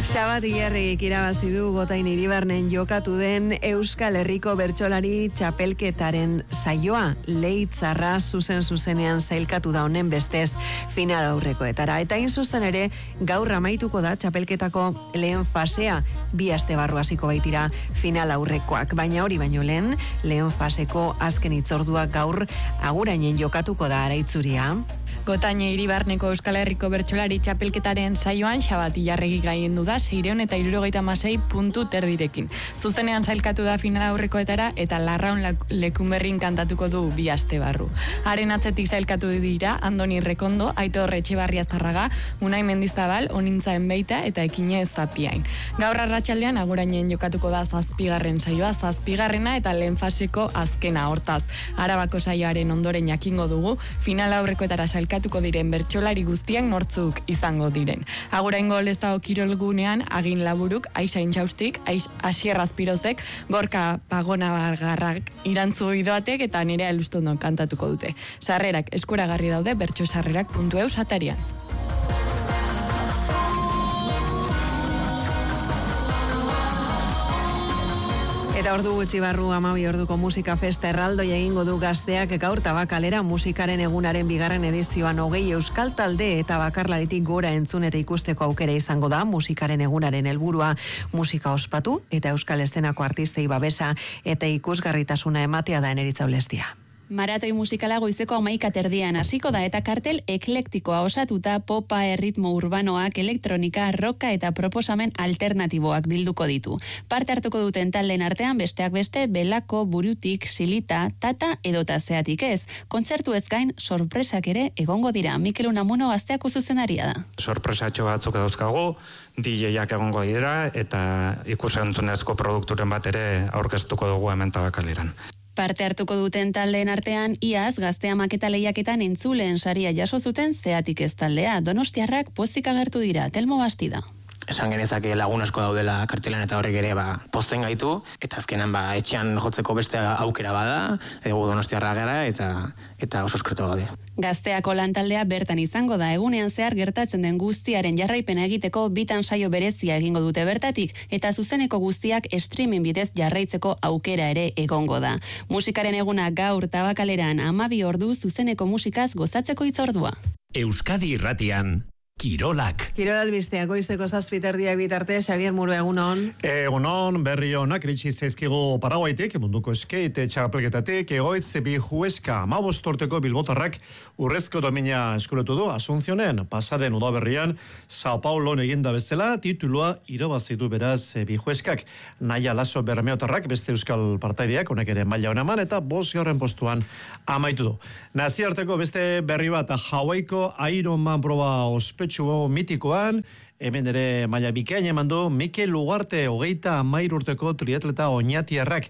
Xabat Ilarregik irabazi du Gotain Iribarnen jokatu den Euskal Herriko bertsolari txapelketaren saioa. Leitzarra zuzenean zailkatu da honen bestez final aurrekoetara. Eta hain zuzen ere, gaur amaituko da txapelketako lehen fasea. 2 aste barru hasiko baitira final aurrekoak. Baina hori baino lehen faseko azken hitzorduak gaur agurainen jokatuko da Araitzuria. Gotain Iribarneko Euskal Herriko bertsolari txapelketaren saioan Xabat Ilarregik gaiendu da 676 puntu terdirekin. Zuzenean zailkatu da final aurrekoetara eta Larraun Lekunberrin kantatuko du 2 aste barru. Haren atzetik zailkatu dira Andoni Rekondo, Aitor Etxebarriaztarraga, Unai Mendizabal, Onintza Enbeita eta Ekine Zapiain. Gaur arratsaldean agurainen jokatuko da 7. saioa, 7. eta lehen faseko azkena. Hortaz, Arabako saioaren ondoren jakingo dugu final aurrekoetara zailkatuko diren bertsolari guztiak nortzuk izango diren. Aguraingo Lezao kirolgunean Agin Laburuk, Aixa Intxaustik, Asier Azpirozek, Gorka Pagonabargarrak, Irantzu Idoatek eta Nerea Elustondon kantatuko dute. Sarrerak eskuragarri daude bertsosarrerak.eus atarian. Eta ordu gutxi barru 12 orduko musika festa erraldoi egingo du Gazteak gaur Tabakalera musikaren egunaren 2. edizioan 20 euskal talde eta bakarlaritik gora entzun eta ikusteko aukera izango da. Musikaren egunaren helburua musika ospatu eta euskal estenako artistei babesa eta ikusgarritasuna ematea da Eneritza Olestia. Maratoi musikala goizeko 11:30 hasiko da eta kartel eklektikoa osatuta popa, erritmo urbanoak, elektronika, rocka eta proposamen alternatiboak bilduko ditu. Parte hartuko duten taldeen artean besteak beste Belako, Burutik, Silita, Tata edota Zeatik ez. Kontzertu ez gain sorpresak ere egongo dira. Mikel Unamuno Gazteako zuzendaria da. Sorpresatxo batzuk dauzkagu, DJ-ak egongo dira eta ikusentzunezko produkturen bat ere aurkeztuko dugu hemen Tabakaleran. Parte hartuko duten taldeen artean, iaz Gaztea maketa lehiaketan entzuleen saria jaso zuten Zeatik ez taldea. Donostiarrak pozik agertu dira, Telmo Bastida. Esan genezake lagun asko daudela kartelan eta horrek ere pozten gaitu, eta azkenan etxean jotzeko beste aukera bada, egu Donostiarra gara eta oso eskertu gaude. Gazteako lantaldea bertan izango da, egunean zehar gertatzen den guztiaren jarraipena egiteko 2 saio berezia egingo dute bertatik, eta zuzeneko guztiak streaming bidez jarraitzeko aukera ere egongo da. Musikaren eguna gaur Tabakaleran 12 ordu zuzeneko musikaz gozatzeko hitzordua. Euskadi Irratian Kirolak. Kirol albisteak goizeko 7:30 bitarte, Xavier Muro, egunon. Egunon, berri onak iritsi zaizkigu Paraguaitik, munduko skate txapelketatik, Egoitz Bijueska 15 urteko bilbotarrak urrezko domina eskuratu du Asuncionen, pasaden udaberrian Sao Paulon eginda bezala, titulua irabazi du beraz Bijueskak. Naia Laso Bermeotarrak beste euskal partaideak, honek ere maila ona eman eta 5. postuan amaitu du. Nazioarteko beste berri bat, Hawaiiko Ironman proba ospetsu mitikoan, hemen ere maila bikain eman du Mikel Ugarte 33 urteko triatleta oñatiarrak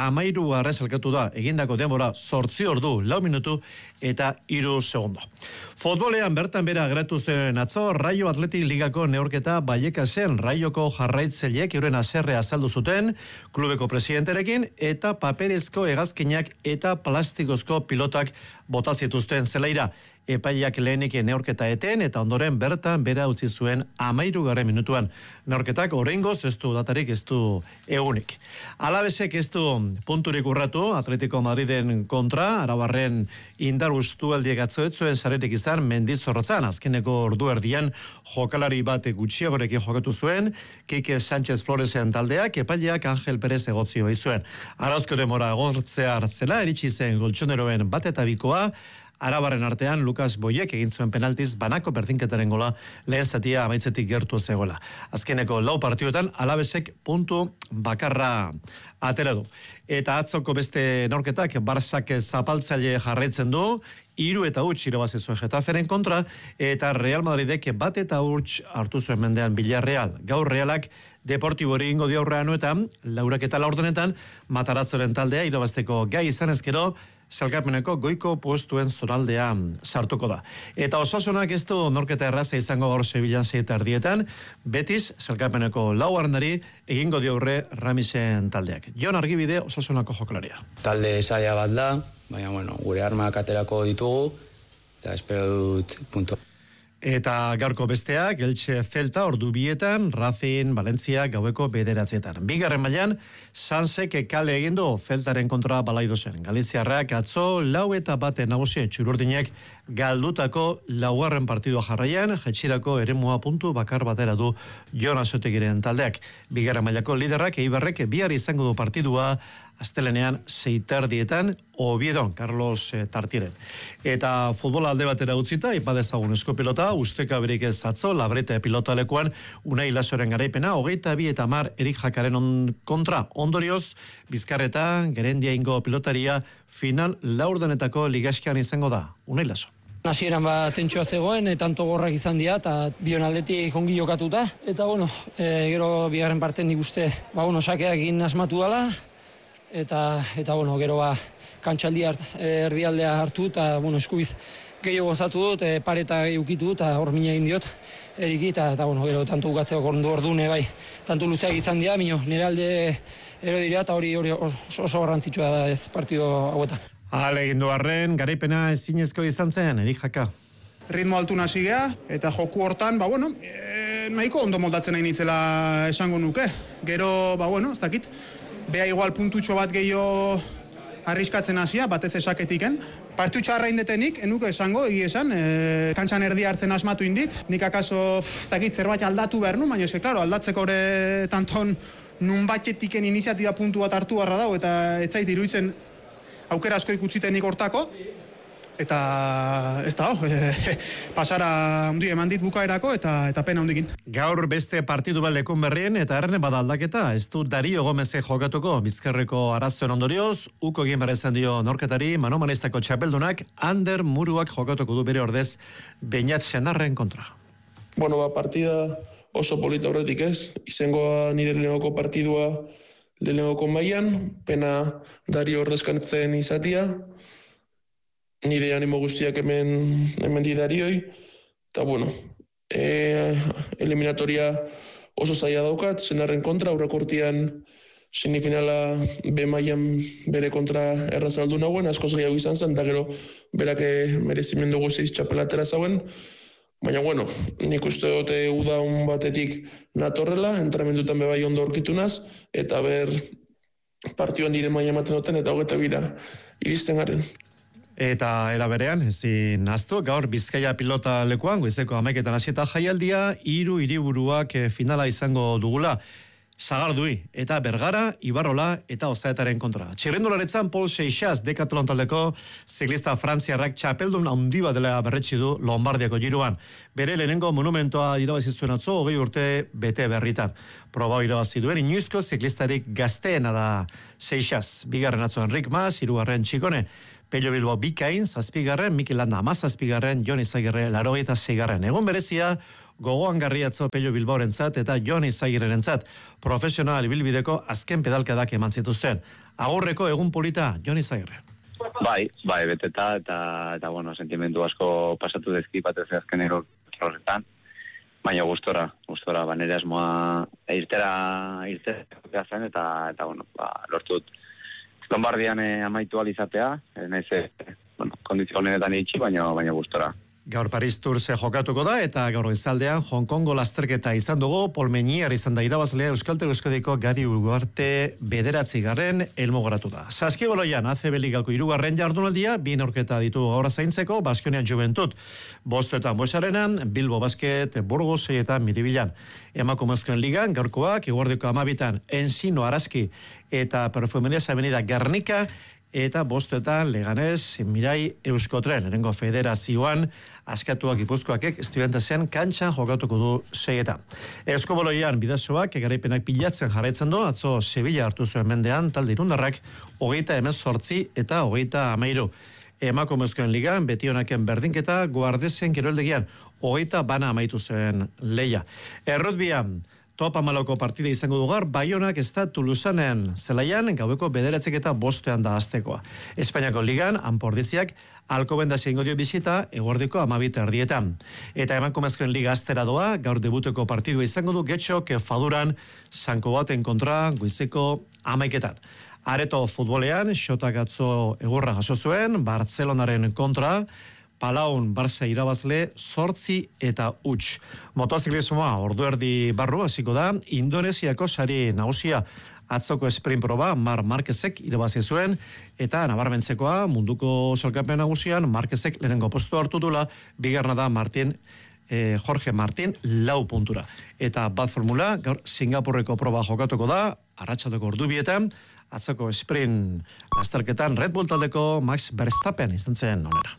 13. elkatu da, egindako denbora 8 ordu, 4 minutu eta 3 segundo. Futbolean bertan bera geratu zen atzo, Raio Atletik Ligako neurketa Ballekasen Raioko jarraitzaileek euren haserrea azaldu zuten klubeko presidenterekin eta paperezko hegazkinak eta plastikozko pilotak bota zituzten zelaira. Epaileak lehenik neurketa eten eta ondoren bertan bera utzi zuen 13. minutuan. Neurketak oraingoz ez du datarik, ez du egunik. Alabesek ez du punturik urratu Atletico Madriden kontra, Arabarren indar ustualdiek atzoetzuen saretik izan Mendizorrotzan, azkeneko ordu erdian jokalari bat gutxiagorekin jokatu zuen, Kike Sánchez Floresen taldeak, epaileak Angel Perez egotzio izuen. Arauzko demora gortzea hartzela, eritsi zen goltsoneroen bat eta bikoa, Arabarren artean Lucas Boyek egin zuen penaltiz banako berdinketaren gola lehen zatia amaitzetik gertu zegoela. Azkeneko 4 partioetan Alabesek puntu bakarra atera du. Eta atzoko beste norketak Barsak zapaltzaile jarraitzen du, 3 eta 0 irabazi zuen Getaferen kontra, eta Real Madridek 1 eta 0 hartu zuen mendean Villarreal. Gaur Realak Deportibori ingo di aurrean eta lauraketa laurdenetan Matarazzoren taldea irabazteko gai izan ezkero, Salkapeneko goiko postuen zoraldea sartuko da. Eta Osasunak ez du norketa erraza izango gaur Sevillan 7:30, Betis Salkapeneko 4. egingo diaurre Ramisen taldeak. Jon Argibide Osasunako jokalaria. Talde saia bat da, baina gure armak aterako ditugu eta espero dut puntu. Eta gaurko besteak, Elche Celta ordu 2etan, Racing Valencia gaueko 9etan. Bigarren mailan, Sansek kale egin du Celtaren kontra Balaidosen. Galiziarrak atzo 4-1 nagusi txururdinek galdutako 4. partidua jarraian, jetxirako eremua puntu bakar batera du Jonas Otegiren taldeak. Bigarren mailako liderrak Eibarrek bihar izango du partidua astelenean 6:30 Oviedon, Carlos Tartieren. Eta futbola alde batera utzita, ipa dezagun eskopilota, usteka berik ez atzo, Labreta pilotalekuan, Unai Lasoren garaipena, 22-10 Erik Jakaren kontra. Ondorioz, Bizkarreta, Gerendiaingo pilotaria, final laurdenetako ligaskian izango da. Unai Laso. Hasieran tentsioa zegoen, tanto gorrak izan dira, eta bion aldetik ongi jokatuta. Eta, gero bigarren parte nik uste, sakeak egin asmatu dela, eta gero kantxaldi erdialdea hartu, eta eskubiz gehiago gozatu dut, pareta gehiago ukitu, eta hor mina egin diot, eriki, eta gero tanto bukatzeko ordune bai, tanto luzeak izan dira, nire alde ero dira, eta hori oso garrantzitsua da ez partido hauetan. Egin du arren, garaipena ezinezko izan zen, Erik Jaka. Ritmo altu nasi geha, eta joku hortan, nahiko ondo moldatzen nahi nitzela esango nuke. Gero, ez dakit, beha igual puntutxo bat gehiago arriskatzen hasia, batez esaketiken. Partiu txarra indetenik, enuko esango, esan, kantxan erdi hartzen asmatu indit. Nik akaso, ez dakit, zerbait aldatu behar nu, baina klaro, aldatzeko hori tanton nun batxetiken iniziatiba puntu bat hartu barra dago, eta ez zait iruditzen aukera asko ikutzitenik hortako, eta ez da, pasara ondi eman dit bukaerako eta pena ondikin. Gaur beste partidu bat lekun berrien eta errene bada aldaketa, ez du Dario Gomeze jokatuko Bizkarreko arazoen ondorioz, uko egin berrezen dio norketari, Manomanistako txapeldunak, Ander Muruak jokatuko du bere ordez, Beñat Senarren kontra. Partida oso polita horretik ez, izangoa nire lehenoko partidua lehenoko mailan, pena Dario ordezkantzen izatia, nire animo guztiak hemen di Darioi, eta eliminatoria oso zaila daukat, Senarren kontra, aurrekortian semifinala B mailan bere kontra errazaldu nagoen, askoz gehiago izan zen, eta gero berak merezimendu guztiz txapelatera zauen, baina nik uste dute udaun batetik natorrela, entramendutan bebai ondo aurkitunaz, eta partioan nire maila ematen duten, eta hogeta bira iristen garen. Eta era berean, ezin naztu, gaur Bizkaia pilota lekuan, goizeko 11etan hasieta jaialdia, 3 hiriburuak finala izango dugula. Sagardui eta Bergara, Ibarrola eta Ozaetaren kontra. Txirrendularetzan Paul Seixas Decathlon taldeko ziklista frantziarrak txapeldun handi bat dela berretsi du Lombardiako giroan. Bere lehenengo monumentoa irabazi zuen atzo 20 urte bete berritan. Proba irabazi duen inoizko ziklistarik gazteena da Seixas. Bigarren atzo Enrik Mas, 3. Txikone, Pello Bilbo bikain, 7. Mikel Landa 17. Jon Izagirre 86. Egun berezia, gogoan garriatzo Pello Bilbaorentzat eta Jon Izagirrerentzat profesional ibilbideko azken pedalkadak eman zituzten. Agurreko egun polita, Jon Izagirre. Bai, beteta eta sentimendu asko pasatu dezki batez azken horretan. Baina gustora, nire asmoa irtera zen eta lortut Lombardian amaitu alizatea, naiz kondizio honetan itxi, baina gustora. Gaur Paris Tours jokatuko da eta gaur goizaldean Hong Kongo lasterketa izan dugu, Paul Meñiar izan da irabazlea Euskaltel Euskadiko Gari Ugarte 9. helmugoratu da. Saskibaloian ACB Ligako 3. jardunaldia, 2 neurketa ditu gaur zaintzeko, Baskonian Juventud 5 Bosarenan, Bilbo Basket, Burgos eta Miribilan. Emakumezkoen ligan, gaurkoak, eguerdiko 12 Ensino Araski eta Perfumerias Avenida Gernika, eta 5 Leganez, Mirai Euskotren, erengo federazioan, askatuak Gipuzkoakek estudiantezen kantxan jokatuko du 6. Eskoboloian bidazoak garaipenak pilatzen jarraitzen du, atzo Sevilla hartu zuen mendean, talde irundarrak 38 eta 13. Emakumezkoen ligan, Betionaken berdinketa, Guardesen kiroldegian 20 bana amaitu zen leia. Errutbian, Top 10 partida izango dugar, Baionak ez da Tuluzanen zelaian, gaueko 9 eta 5 da aztekoa. Espainiako ligan, Anpordiziak, Alkobenda zeingo dio bizita, eguerdiko 12:30. Eta emakumezkoen liga aztera doa, gaur debuteko partidua izango du, Getxok, Faduran, Sanko baten kontra, goizeko 11. Areto futbolean, Xotak atzo egurra jaso zuen, Bartzelonaren kontra, Palaun Barça irabazle 8-0. Motoziklismoa ordu erdi barru hasiko da. Indonesiako sari nagusia atzoko sprint proba Marc Marquezek irabazi zuen eta nabarmentzekoa munduko sailkapen nagusian Marquezek lehenengo postua hartu dula, bigarrena da Jorge Martin 4 puntura. Eta bat formula, gaur Singapurreko proba jokatuko da, arratsaldeko ordu bietan, atzoko sprint lasterketan Red Bull taldeko Max Verstappen izan zen onera.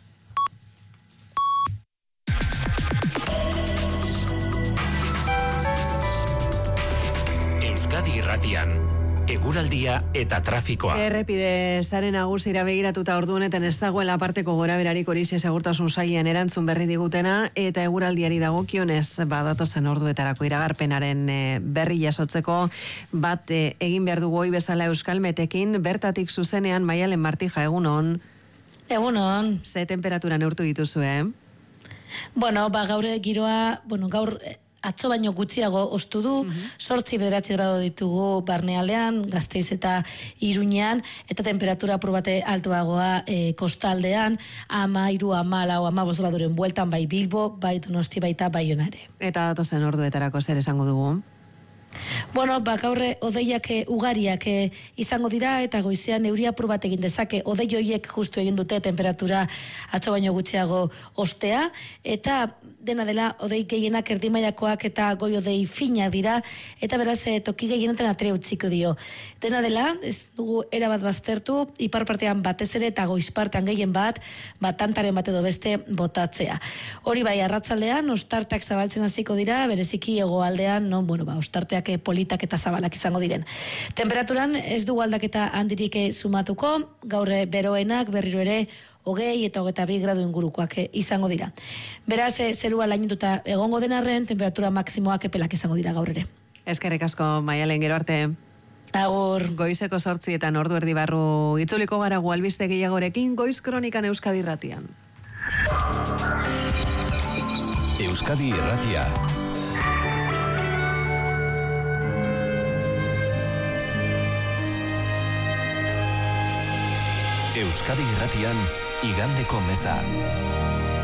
Euskadi Irratian, eguraldia eta trafikoa. Errepide sare nagusira begiratuta ordu honetan ez dagoela aparteko goraberarik horixe segurtasun sailean erantzun berri digutena eta eguraldiari dagokionez badatozen orduetarako iragarpenaren berri jasotzeko bat egin behar dugu hoi bezala Euskalmetekin, bertatik zuzenean Maialen Martija, egunon. Egunon. Ze temperatura neurtu dituzue? Bueno, gaur giroa, gaur atzo baino gutxiago ostu du, 8-9 grado ditugu barnealdean, Gasteiz eta Iruñean, eta temperatura probate altoagoa kostaldean, 13, 14, 15 graduren bueltan bai Bilbo, bai Donosti, baita Baionare. Eta datozen orduetarako zer esango dugu? Bueno, gaur odeiak ugariak izango dira eta goizean euria probat egin dezake. Odei horiek justu egin dute temperatura atzo baino gutxiago ostea eta dena dela odei gehienak erdimailakoak eta goi odei finak dira eta beraz toki gehienetan atre utziko dio. Dena dela, ez dugu erabat baztertu, ipar partean batez ere eta goiz partean gehien bat tantaren bat edo beste botatzea. Hori bai, arratsaldean ostarteak zabaltzen hasiko dira, bereziki hegoaldean, ostarteak politak eta zabalak izango diren. Temperaturan ez dugu aldaketa handirik sumatuko, gaur beroenak berriro ere 20 eta 22 gradu ingurukoak izango dira. Beraz, zerua lainituta egongo denarren, temperatura maksimoak epelak izango dira gaur ere. Eskerrik asko, Maialen, gero arte. Agur. Goizeko 8 ordu erdi barru itzuliko gara albiste gehiagorekin, Goiz Kronikan Euskadi Irratian. Euskadi Irratia. Euskadi Irratian, igandeko meza.